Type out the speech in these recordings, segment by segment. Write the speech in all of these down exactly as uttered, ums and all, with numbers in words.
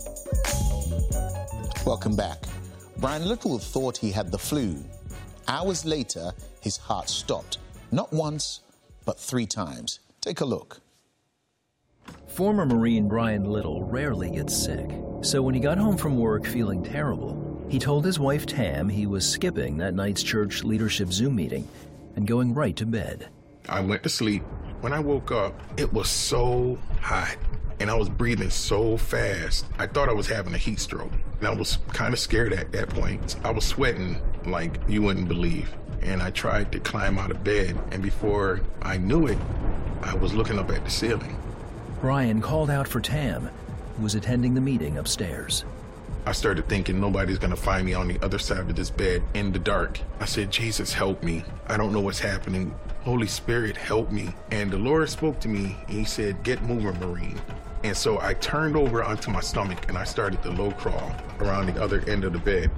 Welcome back. Brian Little thought he had the flu. Hours later, his heart stopped. Not once, but three times. Take a look. Former Marine Brian Little rarely gets sick, so when he got home from work feeling terrible, he told his wife Tam he was skipping that night's church leadership Zoom meeting and going right to bed. I went to sleep. When I woke up, it was so hot, and I was breathing so fast. I thought I was having a heat stroke, and I was kind of scared at that point. I was sweating like you wouldn't believe, and I tried to climb out of bed, and before I knew it, I was looking up at the ceiling. Brian called out for Tam, who was attending the meeting upstairs. I started thinking nobody's gonna find me on the other side of this bed in the dark. I said, Jesus, help me. I don't know what's happening. Holy Spirit, help me. And the Lord spoke to me, and he said, get moving, Marine. And so I turned over onto my stomach, and I started the low crawl around the other end of the bed.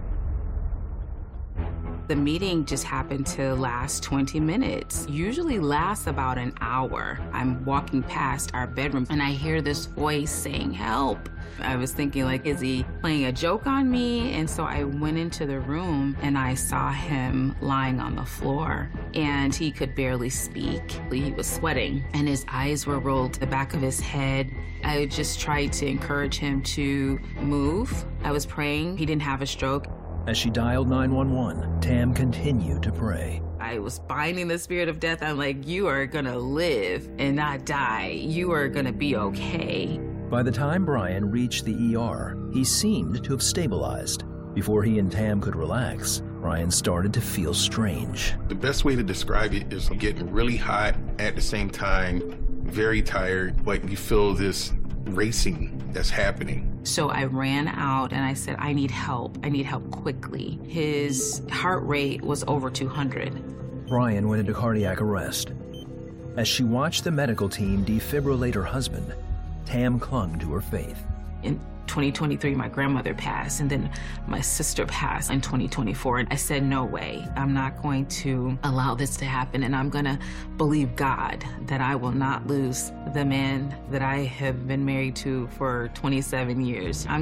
The meeting just happened to last twenty minutes. Usually lasts about an hour. I'm walking past our bedroom and I hear this voice saying, help. I was thinking, like, is he playing a joke on me? And so I went into the room and I saw him lying on the floor and he could barely speak. He was sweating and his eyes were rolled to the back of his head. I just tried to encourage him to move. I was praying. He didn't have a stroke. As she dialed nine one one, Tam continued to pray. I was binding the spirit of death. I'm like, you are gonna live and not die. You are gonna be okay. By the time Brian reached the E R, he seemed to have stabilized. Before he and Tam could relax, Brian started to feel strange. The best way to describe it is getting really hot at the same time, very tired, but you feel this racing that's happening. So I ran out and I said, I need help. I need help quickly. His heart rate was over two hundred. Brian went into cardiac arrest. As she watched the medical team defibrillate her husband, Tam clung to her faith. In twenty twenty-three, my grandmother passed, and then my sister passed in twenty twenty-four. And I said, no way. I'm not going to allow this to happen, and I'm going to believe God that I will not lose the man that I have been married to for twenty-seven years. I'm